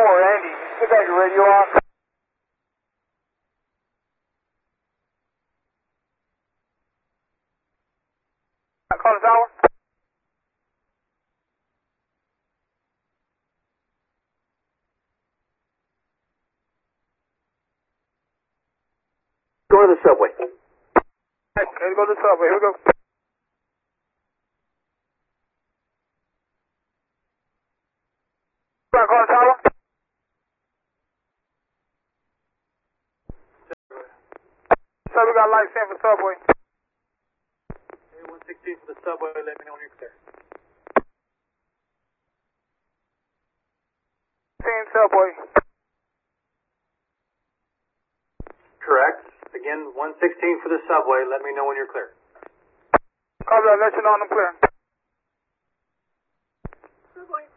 Andy, get back your radio on. Call the tower. Go to the subway. Hey, let's go to the subway. Here we go. Call the tower. So we got lights in for subway. 116 for the subway, let me know when you're clear. 10 subway. Correct. Again, 116 for the subway, let me know when you're clear. Call that, let you know I'm clear. Subway